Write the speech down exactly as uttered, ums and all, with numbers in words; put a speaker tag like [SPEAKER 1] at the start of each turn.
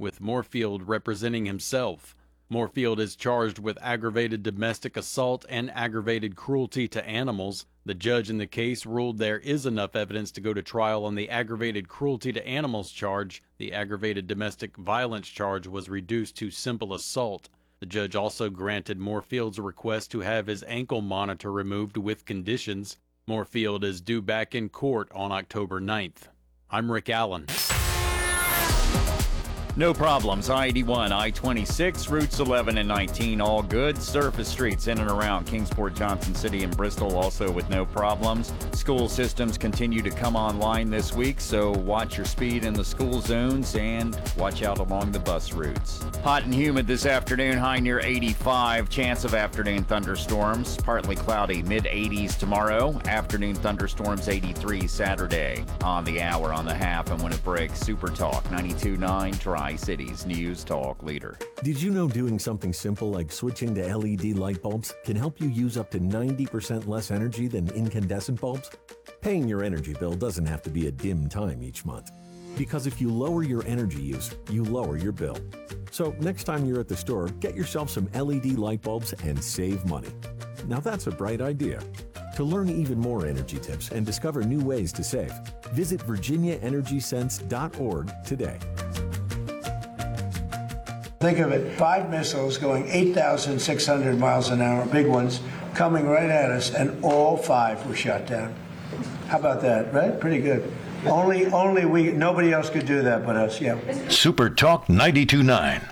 [SPEAKER 1] with Moorfield representing himself. Moorfield is charged with aggravated domestic assault and aggravated cruelty to animals. The judge in the case ruled there is enough evidence to go to trial on the aggravated cruelty to animals charge. The aggravated domestic violence charge was reduced to simple assault. The judge also granted Moorfield's request to have his ankle monitor removed with conditions. Moorfield is due back in court on October ninth. I'm Rick Allen.
[SPEAKER 2] No problems. I eighty-one, I twenty-six, routes eleven and nineteen, all good. Surface streets in and around Kingsport, Johnson City, and Bristol also with no problems. School systems continue to come online this week, so watch your speed in the school zones and watch out along the bus routes. Hot and humid this afternoon, high near eighty-five. Chance of afternoon thunderstorms. Partly cloudy, mid eighties tomorrow. Afternoon thunderstorms, eighty-three Saturday. On the hour, on the half, and when it breaks, Super Talk ninety-two point nine Tri-Cities News Talk leader.
[SPEAKER 3] Did you know doing something simple like switching to L E D light bulbs can help you use up to ninety percent less energy than incandescent bulbs? Paying your energy bill doesn't have to be a dim time each month. Because if you lower your energy use, you lower your bill. So next time you're at the store, get yourself some L E D light bulbs and save money. Now that's a bright idea. To learn even more energy tips and discover new ways to save, visit virginia energy sense dot org today.
[SPEAKER 4] Think of it, five missiles going eight thousand six hundred miles an hour, big ones, coming right at us, and all five were shot down. How about that, right? Pretty good. Only, only we, nobody else could do that but us, yeah.
[SPEAKER 5] Super Talk ninety-two point nine.